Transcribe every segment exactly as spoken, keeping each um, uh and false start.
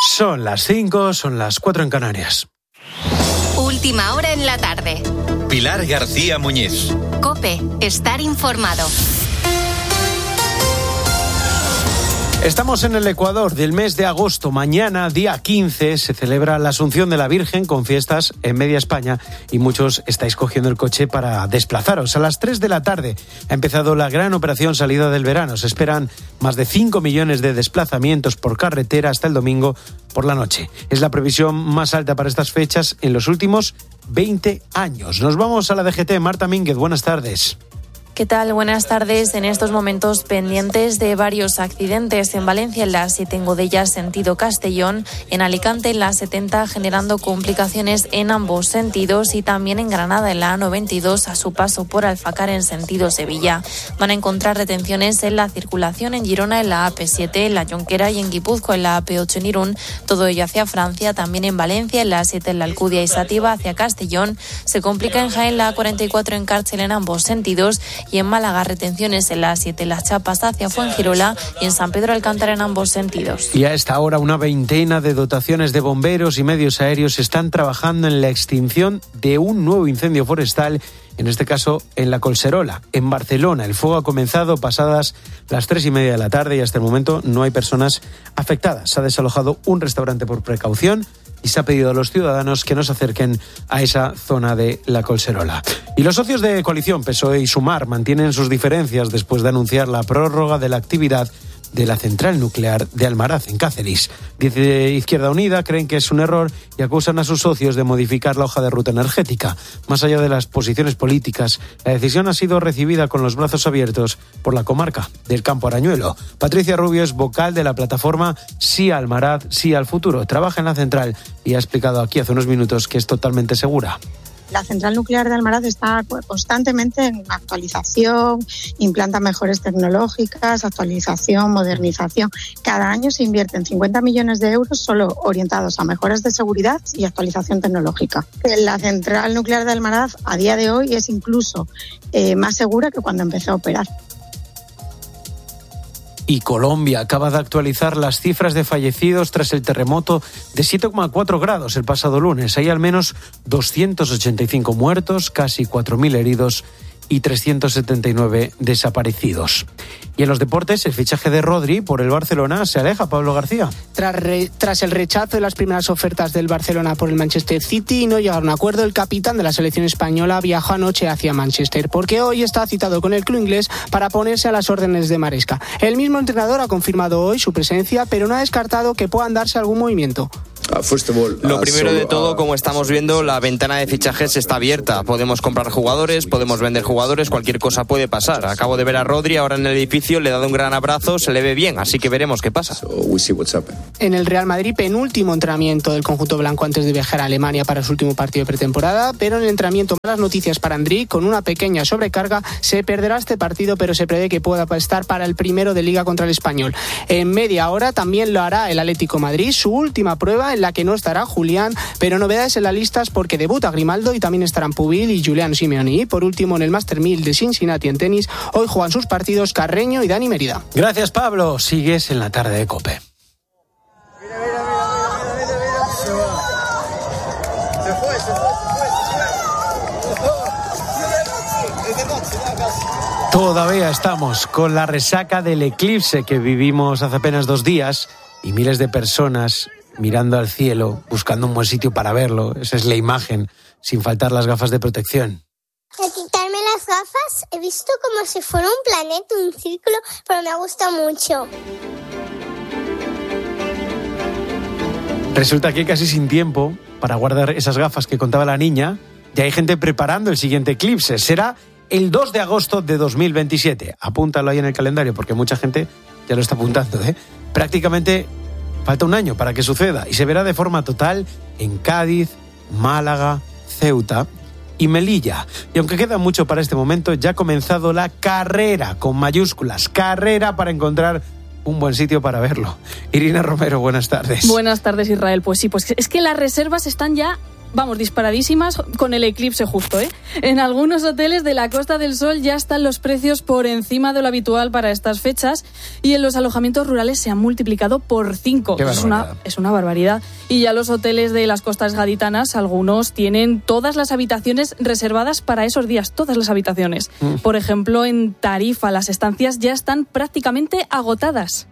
Son las cinco, son las cuatro en Canarias. Última hora en la tarde. Pilar García Muñiz. COPE, estar informado. Estamos en el Ecuador del mes de agosto. Mañana, día quince, se celebra la Asunción de la Virgen con fiestas en media España y muchos estáis cogiendo el coche para desplazaros. A las tres de la tarde ha empezado la gran operación salida del verano. Se esperan más de cinco millones de desplazamientos por carretera hasta el domingo por la noche. Es la previsión más alta para estas fechas en los últimos veinte años. Nos vamos a la D G T. Marta Mínguez, buenas tardes. ¿Qué tal? Buenas tardes. En estos momentos pendientes de varios accidentes. En Valencia, en la siete en Godella, sentido Castellón. En Alicante, en la setenta, generando complicaciones en ambos sentidos. Y también en Granada, en la A noventa y dos, a su paso por Alfacar, en sentido Sevilla. Van a encontrar retenciones en la circulación en Girona, en la A P siete, en la Jonquera y en Guipúzcoa, en la A P ocho en Irún. Todo ello hacia Francia. También en Valencia, en la A siete, en la Alcudia y Sativa, hacia Castellón. Se complica en Jaén, la A cuarenta y cuatro en Cárcel, en ambos sentidos. Y en Málaga, retenciones en la A siete, Las Chapas hacia Fuengirola y en San Pedro Alcántara en ambos sentidos. Y a esta hora una veintena de dotaciones de bomberos y medios aéreos están trabajando en la extinción de un nuevo incendio forestal, en este caso en la Collserola, en Barcelona. El fuego ha comenzado pasadas las tres y media de la tarde y hasta el momento no hay personas afectadas. Se ha desalojado un restaurante por precaución y se ha pedido a los ciudadanos que no se acerquen a esa zona de la Collserola. Y los socios de coalición P S O E y Sumar mantienen sus diferencias después de anunciar la prórroga de la actividad de la central nuclear de Almaraz, en Cáceres. Dice Izquierda Unida, creen que es un error y acusan a sus socios de modificar la hoja de ruta energética. Más allá de las posiciones políticas, la decisión ha sido recibida con los brazos abiertos por la comarca del Campo Arañuelo. Patricia Rubio es vocal de la plataforma Sí a Almaraz, Sí al Futuro. Trabaja en la central y ha explicado aquí hace unos minutos que es totalmente segura. La central nuclear de Almaraz está constantemente en actualización, implanta mejores tecnológicas, actualización, modernización. Cada año se invierten cincuenta millones de euros solo orientados a mejoras de seguridad y actualización tecnológica. La central nuclear de Almaraz a día de hoy es incluso eh, más segura que cuando empezó a operar. Y Colombia acaba de actualizar las cifras de fallecidos tras el terremoto de siete coma cuatro grados el pasado lunes. Hay al menos doscientos ochenta y cinco muertos, casi cuatro mil heridos y trescientos setenta y nueve desaparecidos. Y en los deportes, el fichaje de Rodri por el Barcelona se aleja. Pablo García. Tras, re, tras el rechazo de las primeras ofertas del Barcelona por el Manchester City y no llegar a un acuerdo, el capitán de la selección española viajó anoche hacia Manchester, porque hoy está citado con el club inglés para ponerse a las órdenes de Maresca. El mismo entrenador ha confirmado hoy su presencia, pero no ha descartado que puedan darse algún movimiento. Lo primero de todo, como estamos viendo, la ventana de fichajes está abierta. Podemos comprar jugadores, podemos vender jugadores, cualquier cosa puede pasar. Acabo de ver a Rodri ahora en el edificio, le he dado un gran abrazo, se le ve bien, así que veremos qué pasa. En el Real Madrid, penúltimo entrenamiento del conjunto blanco antes de viajar a Alemania para su último partido de pretemporada, pero en el entrenamiento, malas noticias para Andriy, con una pequeña sobrecarga, se perderá este partido, pero se prevé que pueda estar para el primero de Liga contra el Español. En media hora también lo hará el Atlético Madrid, su última prueba en la que no estará Julián, pero novedades en las listas porque debuta Grimaldo y también estarán Pubil y Julián Simeone. Y por último, en el Master mil de Cincinnati en tenis, hoy juegan sus partidos Carreño y Dani Mérida. Gracias, Pablo. Sigues en la tarde de COPE. Todavía estamos con la resaca del eclipse que vivimos hace apenas dos días y miles de personas mirando al cielo, buscando un buen sitio para verlo. Esa es la imagen, sin faltar las gafas de protección. Al quitarme las gafas he visto como si fuera un planeta, un círculo, pero me gusta mucho. Resulta que casi sin tiempo para guardar esas gafas que contaba la niña, ya hay gente preparando el siguiente eclipse. Será el dos de agosto de dos mil veintisiete. Apúntalo ahí en el calendario porque mucha gente ya lo está apuntando, ¿eh? Prácticamente falta un año para que suceda y se verá de forma total en Cádiz, Málaga, Ceuta y Melilla. Y aunque queda mucho para este momento, ya ha comenzado la carrera, con mayúsculas, carrera para encontrar un buen sitio para verlo. Irina Romero, buenas tardes. Buenas tardes, Israel. Pues sí, pues es que las reservas están ya vamos, disparadísimas con el eclipse justo, ¿eh? En algunos hoteles de la Costa del Sol ya están los precios por encima de lo habitual para estas fechas y en los alojamientos rurales se han multiplicado por cinco. Es una, es una barbaridad. Y ya los hoteles de las costas gaditanas, algunos tienen todas las habitaciones reservadas para esos días, todas las habitaciones. Mm. Por ejemplo, en Tarifa las estancias ya están prácticamente agotadas.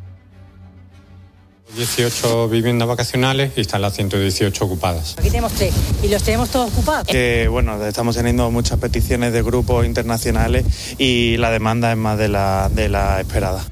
dieciocho viviendas vacacionales y están las ciento dieciocho ocupadas. Aquí tenemos tres y los tenemos todos ocupados. Que bueno, estamos teniendo muchas peticiones de grupos internacionales y la demanda es más de la, de la esperada.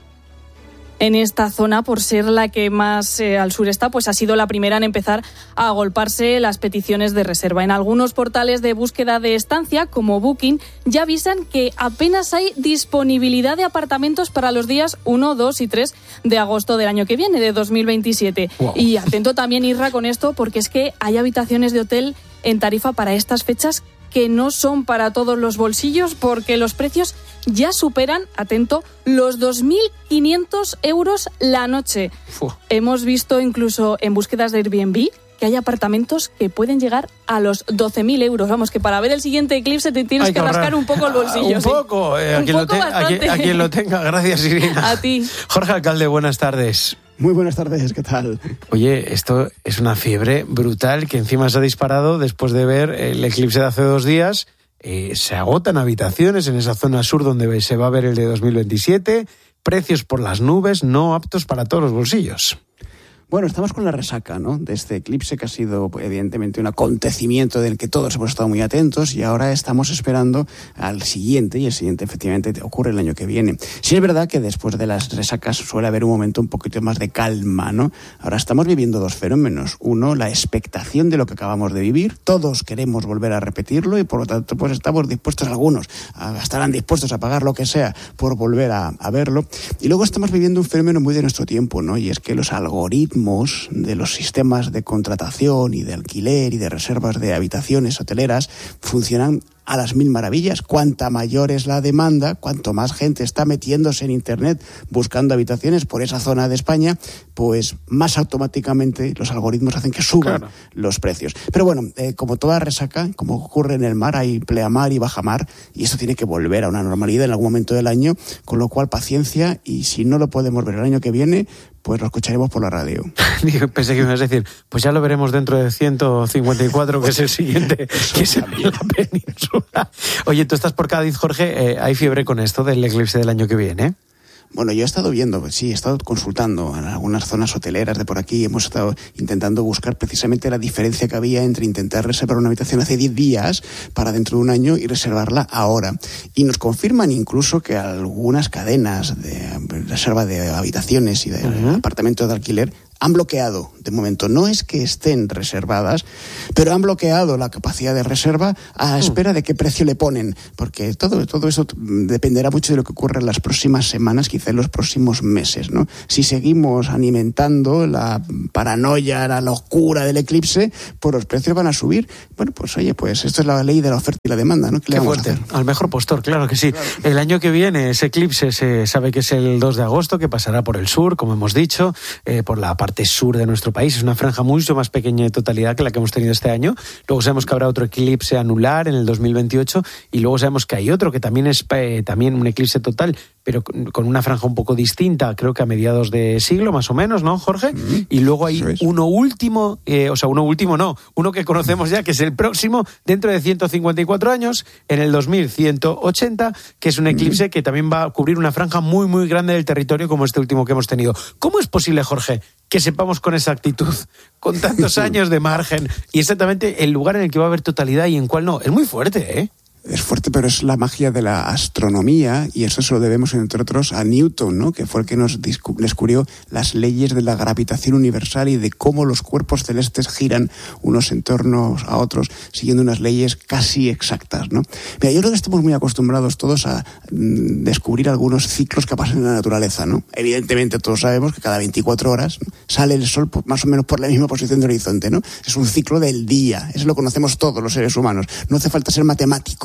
En esta zona, por ser la que más eh, al sur está, pues ha sido la primera en empezar a agolparse las peticiones de reserva. En algunos portales de búsqueda de estancia, como Booking, ya avisan que apenas hay disponibilidad de apartamentos para los días uno, dos y tres de agosto del año que viene, de dos mil veintisiete. Wow. Y atento también, Isra, con esto, porque es que hay habitaciones de hotel en Tarifa para estas fechas que no son para todos los bolsillos, porque los precios ya superan, atento, los dos mil quinientos euros la noche. Uf. Hemos visto incluso en búsquedas de Airbnb que hay apartamentos que pueden llegar a los doce mil euros. Vamos, que para ver el siguiente eclipse te tienes que, que rascar un poco el bolsillo. Un ¿sí? poco, eh, un a, quien poco lo te, a, quien, a quien lo tenga. Gracias, Irina. A ti. Jorge Alcalde, buenas tardes. Muy buenas tardes, ¿qué tal? Oye, esto es una fiebre brutal que encima se ha disparado después de ver el eclipse de hace dos días. Eh, se agotan habitaciones en esa zona sur donde se va a ver el de dos mil veintisiete. Precios por las nubes, no aptos para todos los bolsillos. Bueno, estamos con la resaca, ¿no?, de este eclipse que ha sido evidentemente un acontecimiento del que todos hemos estado muy atentos y ahora estamos esperando al siguiente y el siguiente efectivamente ocurre el año que viene. Sí es verdad que después de las resacas suele haber un momento un poquito más de calma, ¿no? Ahora estamos viviendo dos fenómenos. Uno, la expectación de lo que acabamos de vivir. Todos queremos volver a repetirlo y por lo tanto pues estamos dispuestos, algunos a, estarán dispuestos a pagar lo que sea por volver a, a verlo. Y luego estamos viviendo un fenómeno muy de nuestro tiempo, ¿no? Y es que los algoritmos de los sistemas de contratación y de alquiler y de reservas de habitaciones hoteleras funcionan a las mil maravillas. Cuanta mayor es la demanda, cuanto más gente está metiéndose en Internet buscando habitaciones por esa zona de España, pues más automáticamente los algoritmos hacen que suban claro. los precios. Pero bueno, eh, como toda resaca, como ocurre en el mar, hay pleamar y bajamar, y esto tiene que volver a una normalidad en algún momento del año, con lo cual paciencia, y si no lo podemos ver el año que viene, pues lo escucharemos por la radio. Pensé que me ibas a decir, pues ya lo veremos dentro de ciento cincuenta y cuatro, que es el siguiente, que es en la península. Oye, tú estás por Cádiz, Jorge, eh, ¿hay fiebre con esto del eclipse del año que viene? Bueno, yo he estado viendo, sí, he estado consultando en algunas zonas hoteleras de por aquí, hemos estado intentando buscar precisamente la diferencia que había entre intentar reservar una habitación hace diez días para dentro de un año y reservarla ahora. Y nos confirman incluso que algunas cadenas de reserva de habitaciones y de uh-huh. apartamentos de alquiler han bloqueado, de momento, no es que estén reservadas, pero han bloqueado la capacidad de reserva a espera de qué precio le ponen, porque todo, todo eso dependerá mucho de lo que ocurra en las próximas semanas, quizá en los próximos meses, ¿no? Si seguimos alimentando la paranoia, la locura del eclipse, pues los precios van a subir. Bueno, pues oye, pues esto es la ley de la oferta y la demanda, ¿no? ¿Qué le vamos a hacer? Al mejor postor, claro que sí. Claro. El año que viene ese eclipse se sabe que es el dos de agosto, que pasará por el sur, como hemos dicho, eh, por la parte sur de nuestro país. Es una franja mucho más pequeña de totalidad que la que hemos tenido este año. Luego sabemos que habrá otro eclipse anular en el dos mil veintiocho y luego sabemos que hay otro que también es eh, también un eclipse total, pero con una franja un poco distinta, creo que a mediados de siglo más o menos, ¿no, Jorge? Mm-hmm. Y luego hay uno último, eh, o sea, uno último no, uno que conocemos ya, que es el próximo, dentro de ciento cincuenta y cuatro años, en el dos mil ciento ochenta, que es un eclipse mm-hmm. que también va a cubrir una franja muy, muy grande del territorio como este último que hemos tenido. ¿Cómo es posible, Jorge, que sepamos con exactitud, con tantos años de margen, y exactamente el lugar en el que va a haber totalidad y en cuál no? Es muy fuerte, ¿eh? Es fuerte, pero es la magia de la astronomía, y eso se lo debemos, entre otros, a Newton, ¿no? Que fue el que nos descubrió las leyes de la gravitación universal y de cómo los cuerpos celestes giran unos en torno a otros, siguiendo unas leyes casi exactas, ¿no? Mira, yo creo que estamos muy acostumbrados todos a mm, descubrir algunos ciclos que pasan en la naturaleza, ¿no? Evidentemente todos sabemos que cada veinticuatro horas, ¿no?, sale el sol por, más o menos por la misma posición del horizonte, ¿no? Es un ciclo del día, eso lo conocemos todos los seres humanos, no hace falta ser matemático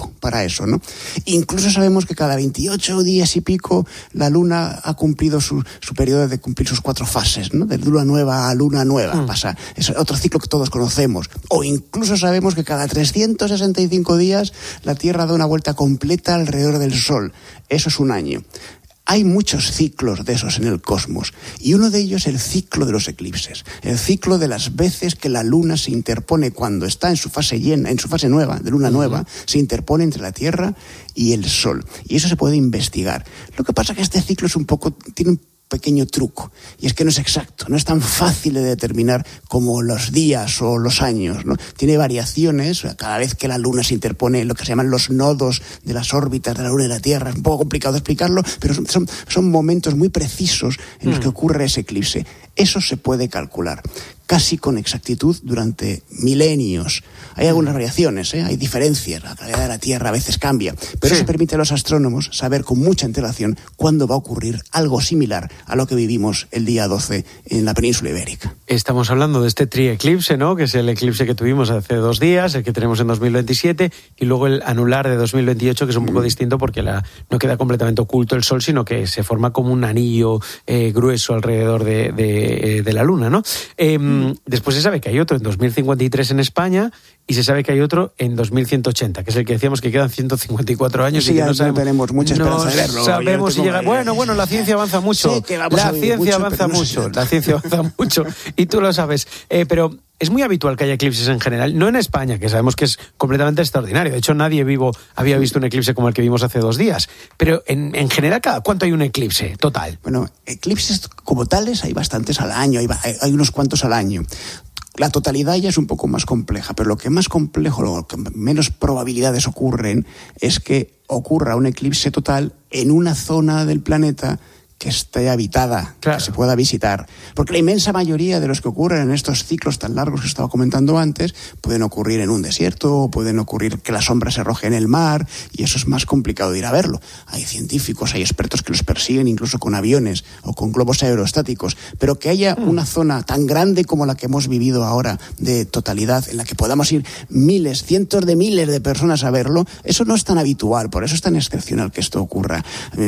truco para eso, ¿no? Incluso sabemos que cada veintiocho días y pico la Luna ha cumplido su, su periodo de cumplir sus cuatro fases, ¿no? De luna nueva a luna nueva, mm. pasa. Es otro ciclo que todos conocemos. O incluso sabemos que cada trescientos sesenta y cinco días la Tierra da una vuelta completa alrededor del Sol. Eso es un año. Hay muchos ciclos de esos en el cosmos, y uno de ellos es el ciclo de los eclipses, el ciclo de las veces que la Luna se interpone cuando está en su fase llena, en su fase nueva, de luna nueva, se interpone entre la Tierra y el Sol. Y eso se puede investigar. Lo que pasa es que este ciclo es un poco, tiene un pequeño truco, y es que no es exacto, no es tan fácil de determinar como los días o los años, ¿no? Tiene variaciones cada vez que la Luna se interpone en lo que se llaman los nodos de las órbitas de la Luna y la Tierra. Es un poco complicado de explicarlo, pero son, son, son momentos muy precisos en los mm. que ocurre ese eclipse. Eso se puede calcular casi con exactitud durante milenios. Hay algunas variaciones, ¿eh? Hay diferencias, la gravedad de la Tierra a veces cambia, pero sí. Eso permite a los astrónomos saber con mucha antelación cuándo va a ocurrir algo similar a lo que vivimos el día doce en la península ibérica. Estamos hablando de este trieclipse, ¿no? Que es el eclipse que tuvimos hace dos días, el que tenemos en dos mil veintisiete, y luego el anular de dos mil veintiocho, que es un poco mm. distinto porque la, no queda completamente oculto el Sol, sino que se forma como un anillo eh, grueso alrededor de, de, de la Luna, ¿no? Eh, mm. Después se sabe que hay otro en dos mil cincuenta y tres en España, y se sabe que hay otro en dos mil ciento ochenta, que es el que decíamos que quedan ciento cincuenta y cuatro años sí, y que no, sabemos, no tenemos mucha esperanza no de verlo. Sabemos si llega. Bueno, bueno, la ciencia avanza mucho. Sí, que la ciencia mucho, avanza mucho. No la ciencia avanza mucho. Y tú lo sabes. Eh, pero es muy habitual que haya eclipses en general. No en España, que sabemos que es completamente extraordinario. De hecho, nadie vivo había visto un eclipse como el que vimos hace dos días. Pero en, en general, ¿cada cuánto hay un eclipse total? Bueno, eclipses como tales hay bastantes al año. Hay, hay unos cuantos al año. La totalidad ya es un poco más compleja, pero lo que más complejo, lo que menos probabilidades ocurren, es que ocurra un eclipse total en una zona del planeta que esté habitada, claro. que se pueda visitar. Porque la inmensa mayoría de los que ocurren en estos ciclos tan largos que estaba comentando antes pueden ocurrir en un desierto, pueden ocurrir que la sombra se arroje en el mar, y eso es más complicado de ir a verlo. Hay científicos, hay expertos que los persiguen incluso con aviones o con globos aerostáticos, pero que haya mm. una zona tan grande como la que hemos vivido ahora de totalidad, en la que podamos ir miles, cientos de miles de personas a verlo, eso no es tan habitual, por eso es tan excepcional que esto ocurra.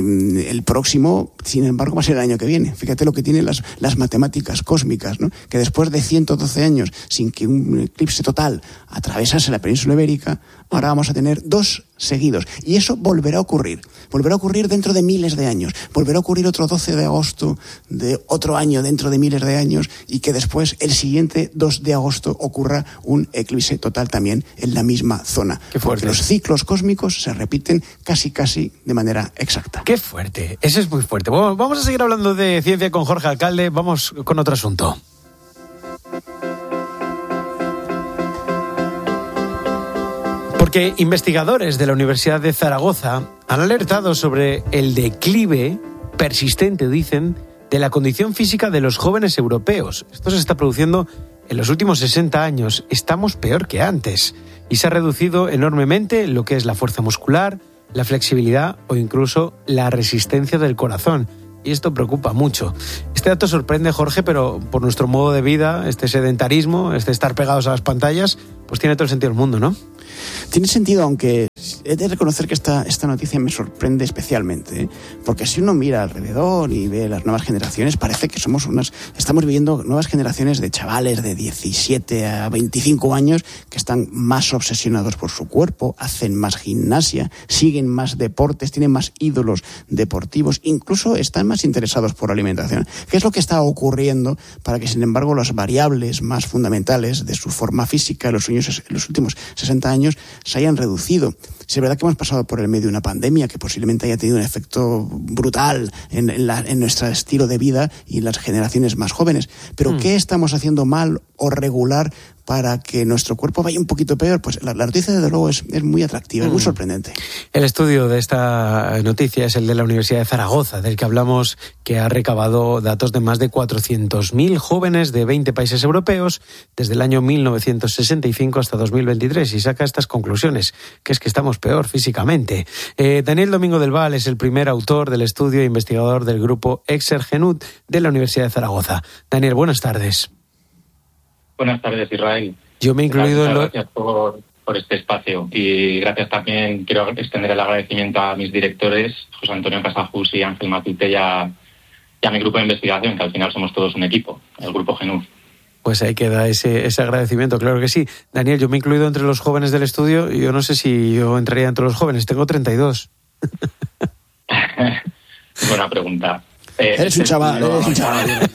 El próximo, sin embargo, va a ser el año que viene. Fíjate lo que tienen las, las matemáticas cósmicas, ¿no? Que después de ciento doce años sin que un eclipse total atravesase la península ibérica, ahora vamos a tener dos seguidos. Y eso volverá a ocurrir. Volverá a ocurrir dentro de miles de años. Volverá a ocurrir otro doce de agosto de otro año dentro de miles de años, y que después, el siguiente dos de agosto, ocurra un eclipse total también en la misma zona. Qué fuerte. Porque los ciclos cósmicos se repiten casi casi de manera exacta. Qué fuerte. Eso es muy fuerte. Bueno, vamos a seguir hablando de ciencia con Jorge Alcalde. Vamos con otro asunto. Porque investigadores de la Universidad de Zaragoza han alertado sobre el declive persistente, dicen, de la condición física de los jóvenes europeos. Esto se está produciendo en los últimos sesenta años. Estamos peor que antes. Y se ha reducido enormemente lo que es la fuerza muscular, la flexibilidad o incluso la resistencia del corazón. Y esto preocupa mucho. Este dato sorprende, Jorge, pero por nuestro modo de vida, este sedentarismo, este estar pegados a las pantallas, pues tiene todo el sentido del mundo, ¿no? Tiene sentido, aunque he de reconocer que esta, esta noticia me sorprende especialmente, ¿eh? Porque si uno mira alrededor y ve las nuevas generaciones, parece que somos unas, estamos viviendo nuevas generaciones de chavales de diecisiete a veinticinco años que están más obsesionados por su cuerpo, hacen más gimnasia, siguen más deportes, tienen más ídolos deportivos, incluso están más interesados por la alimentación. ¿Qué es lo que está ocurriendo para que, sin embargo, las variables más fundamentales de su forma física en los, años, en los últimos sesenta años se hayan reducido? Si es verdad que hemos pasado por el medio de una pandemia que posiblemente haya tenido un efecto brutal en, en, la, en nuestro estilo de vida y en las generaciones más jóvenes, pero mm. ¿qué estamos haciendo mal o regular para que nuestro cuerpo vaya un poquito peor? Pues la, la noticia, desde luego, es, es muy atractiva, mm. es muy sorprendente. El estudio de esta noticia es el de la Universidad de Zaragoza, del que hablamos, que ha recabado datos de más de cuatrocientos mil jóvenes de veinte países europeos desde el año mil novecientos sesenta y cinco hasta dos mil veintitrés, y saca estas conclusiones, que es que estamos peor físicamente. Eh, Daniel Domingo del Val es el primer autor del estudio e investigador del grupo Exergenut de la Universidad de Zaragoza. Daniel, buenas tardes. Buenas tardes, Israel. Yo me he incluido en lo... Gracias por, por este espacio. Y gracias también quiero extender el agradecimiento a mis directores, José Antonio Casajus y Ángel Matute, y a, y a mi grupo de investigación, que al final somos todos un equipo, el grupo Genuf. Pues ahí queda ese, ese agradecimiento, claro que sí. Daniel, yo me he incluido entre los jóvenes del estudio y yo no sé si yo entraría entre los jóvenes. Tengo treinta y dos. Buena pregunta. Eh, eres un chaval, eres un chaval.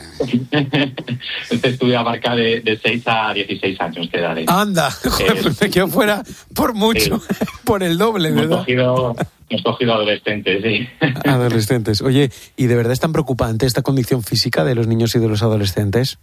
Este estudio abarca de, de seis a dieciséis años de edad. Anda, joder, pues me quedo fuera por mucho, sí. Por el doble, hemos ¿verdad? Cogido, hemos cogido adolescentes, sí. Adolescentes. Oye, ¿y de verdad es tan preocupante esta condición física de los niños y de los adolescentes?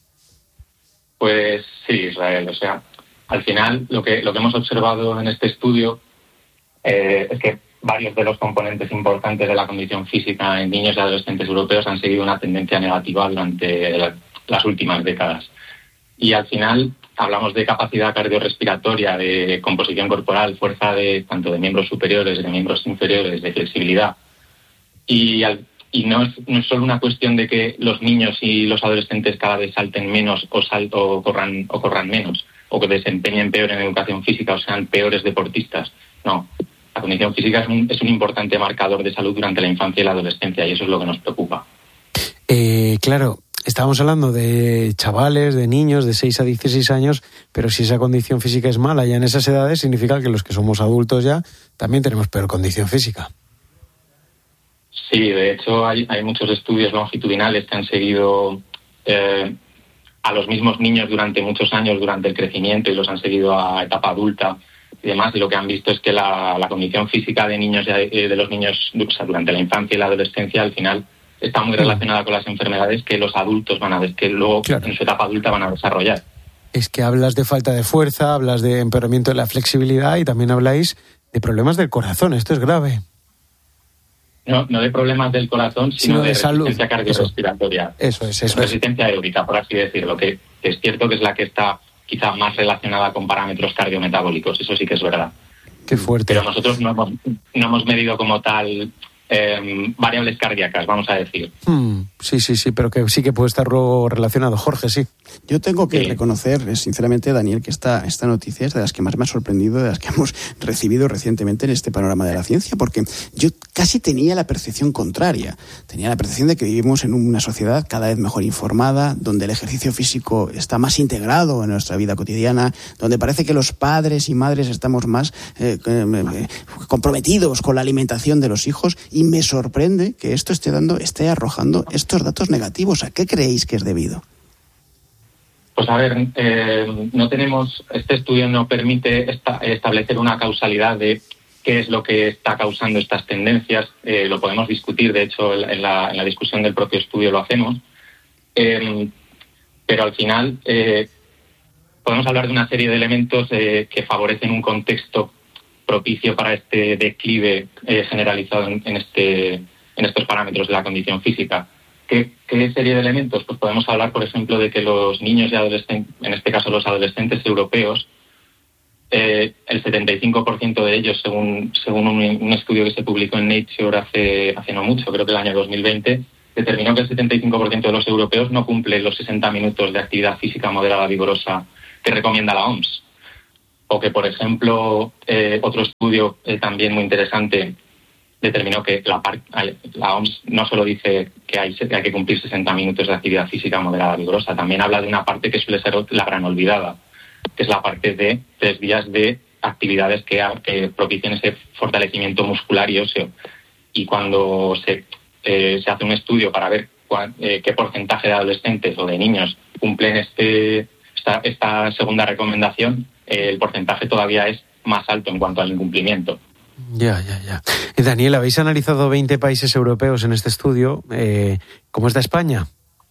Pues sí, Israel. O sea, al final lo que, lo que hemos observado en este estudio eh, es que varios de los componentes importantes de la condición física en niños y adolescentes europeos han seguido una tendencia negativa durante la, las últimas décadas. Y al final hablamos de capacidad cardiorrespiratoria, de composición corporal, fuerza de tanto de miembros superiores, de miembros inferiores, de flexibilidad. Y, al, y no, es, no es solo una cuestión de que los niños y los adolescentes cada vez salten menos o, sal, o, corran, o corran menos, o que desempeñen peor en educación física o sean peores deportistas. No. La condición física es un, es un importante marcador de salud durante la infancia y la adolescencia, y eso es lo que nos preocupa. Eh, claro, estábamos hablando de chavales, de niños de seis a dieciséis años, pero si esa condición física es mala ya en esas edades, significa que los que somos adultos ya también tenemos peor condición física. Sí, de hecho hay, hay muchos estudios longitudinales que han seguido eh, a los mismos niños durante muchos años, durante el crecimiento, y los han seguido a etapa adulta y demás, y lo que han visto es que la, la condición física de niños de, de los niños, o sea, durante la infancia y la adolescencia, al final está muy relacionada con las enfermedades que los adultos van a ver, que luego claro. en su etapa adulta van a desarrollar. Es que hablas de falta de fuerza, hablas de empeoramiento de la flexibilidad y también habláis de problemas del corazón. Esto es grave. No, no de problemas del corazón, sino, sino de, de resistencia salud. cardiorrespiratoria. Eso es, eso Resistencia es. aeróbica, por así decirlo, que, que es cierto que es la que está quizá más relacionada con parámetros cardiometabólicos, eso sí que es verdad. Qué fuerte. Pero nosotros no hemos, no hemos medido como tal eh, variables cardíacas, vamos a decir. Hmm, sí, sí, sí, pero que sí que puede estar luego relacionado. Jorge, sí. Yo tengo que sí. reconocer, sinceramente, Daniel, que esta, esta noticia es de las que más me ha sorprendido, de las que hemos recibido recientemente en este panorama de la ciencia, porque yo casi tenía la percepción contraria. Tenía la percepción de que vivimos en una sociedad cada vez mejor informada, donde el ejercicio físico está más integrado en nuestra vida cotidiana, donde parece que los padres y madres estamos más eh, eh, comprometidos con la alimentación de los hijos, y me sorprende que esto esté dando, esté arrojando estos datos negativos. ¿A qué creéis que es debido? Pues a ver, eh, no tenemos, este estudio no permite esta, establecer una causalidad de qué es lo que está causando estas tendencias. Eh, lo podemos discutir, de hecho, en la, en la discusión del propio estudio lo hacemos. Eh, pero al final eh, podemos hablar de una serie de elementos eh, que favorecen un contexto propicio para este declive eh, generalizado en, en, este, en estos parámetros de la condición física. ¿Qué, ¿Qué serie de elementos? Pues podemos hablar, por ejemplo, de que los niños y adolescentes, en este caso los adolescentes europeos, eh, el setenta y cinco por ciento de ellos, según, según un, un estudio que se publicó en Nature hace, hace no mucho, creo que el año dos mil veinte, determinó que el setenta y cinco por ciento de los europeos no cumple los sesenta minutos de actividad física moderada vigorosa que recomienda la O M S. O que, por ejemplo, eh, otro estudio eh, también muy interesante determinó que la, la O M S no solo dice que hay, que hay que cumplir sesenta minutos de actividad física moderada vigorosa, también habla de una parte que suele ser la gran olvidada, que es la parte de tres días de actividades que, que propicien ese fortalecimiento muscular y óseo. Y cuando se, eh, se hace un estudio para ver cuál, eh, qué porcentaje de adolescentes o de niños cumplen este, esta, esta segunda recomendación, eh, el porcentaje todavía es más alto en cuanto al incumplimiento. Ya, ya, ya. Eh, Daniel, habéis analizado veinte países europeos en este estudio. Eh, ¿Cómo está España?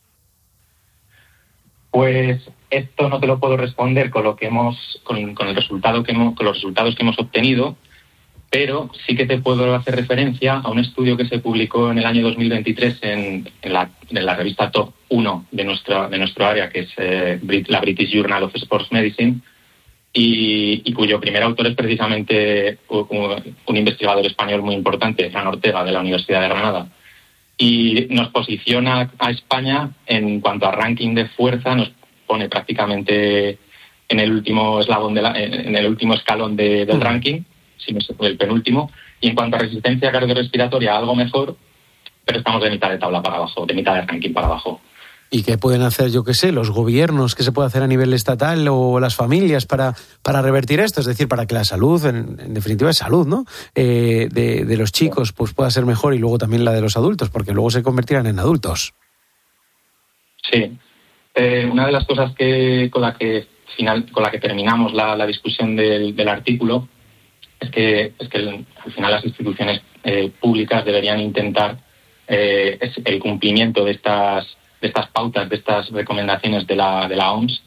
Pues esto no te lo puedo responder con lo que hemos, con, con el resultado que hemos, con los resultados que hemos obtenido, pero sí que te puedo hacer referencia a un estudio que se publicó en el año dos mil veintitrés en, en, la, en la revista Top uno de nuestra, de nuestro área, que es eh, la British Journal of Sports Medicine. Y, y cuyo primer autor es precisamente un, un investigador español muy importante, Fran Ortega, de la Universidad de Granada. Y nos posiciona a España en cuanto a ranking de fuerza, nos pone prácticamente en el último eslabón de la, en el último escalón de, del mm. ranking, sino el penúltimo. Y en cuanto a resistencia cardiorrespiratoria, algo mejor, pero estamos de mitad de tabla para abajo, de mitad de ranking para abajo. ¿Y qué pueden hacer, yo qué sé, los gobiernos? ¿Qué se puede hacer a nivel estatal o las familias para, para revertir esto? Es decir, para que la salud, en, en definitiva es salud, ¿no? Eh, de, de los chicos pues pueda ser mejor y luego también la de los adultos, porque luego se convertirán en adultos. Sí. Eh, una de las cosas que con la que final con la que terminamos la, la discusión del, del artículo es que, es que el, al final las instituciones eh, públicas deberían intentar eh, es el cumplimiento de estas de estas pautas, de estas recomendaciones de la de la O M S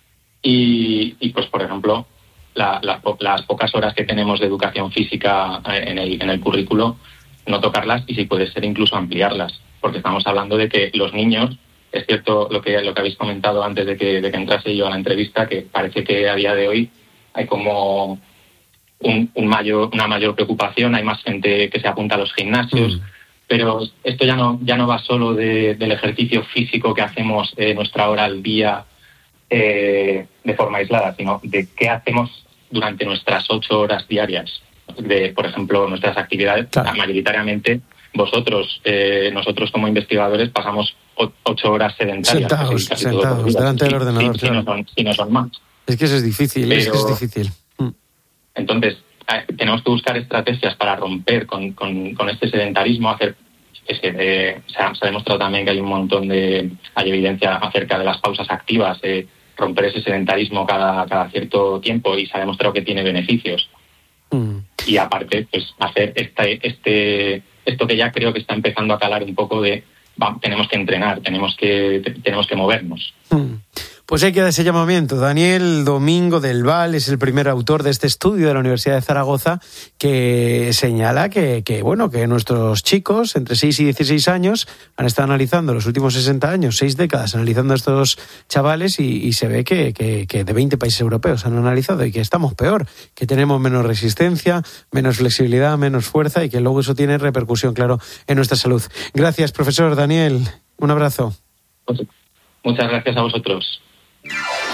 y, y pues por ejemplo la, la, las pocas horas que tenemos de educación física en el en el currículo, no tocarlas y si puede ser incluso ampliarlas, porque estamos hablando de que los niños, es cierto lo que lo que habéis comentado antes de que de que entrase yo a la entrevista, que parece que a día de hoy hay como un, un mayor una mayor preocupación, hay más gente que se apunta a los gimnasios. Mm. Pero esto ya no ya no va solo de, del ejercicio físico que hacemos eh, nuestra hora al día eh, de forma aislada, sino de qué hacemos durante nuestras ocho horas diarias. De, por ejemplo, nuestras actividades, claro. Mayoritariamente vosotros, eh, nosotros como investigadores pasamos o, ocho horas sedentarias. Sentados, casi, casi sentados delante del ordenador. Si, claro. si, no son, si no son más. Es que eso es difícil, Pero, es que es difícil. Mm. Entonces, tenemos que buscar estrategias para romper con, con, con este sedentarismo. Hacer es que eh, se, ha, se ha demostrado también que hay un montón de hay evidencia acerca de las pausas activas, eh, romper ese sedentarismo cada cada cierto tiempo, y se ha demostrado que tiene beneficios. Mm. Y aparte, pues hacer este este esto que ya creo que está empezando a calar un poco de va, tenemos que entrenar, tenemos que te, tenemos que movernos. Mm. Pues hay que dar ese llamamiento. Daniel Domingo del Val es el primer autor de este estudio de la Universidad de Zaragoza que señala que, que, bueno, que nuestros chicos entre seis y dieciséis años han estado analizando los últimos sesenta años, seis décadas analizando a estos chavales y, y se ve que, que, que de veinte países europeos han analizado y que estamos peor, que tenemos menos resistencia, menos flexibilidad, menos fuerza y que luego eso tiene repercusión, claro, en nuestra salud. Gracias, profesor Daniel. Un abrazo. Muchas gracias a vosotros.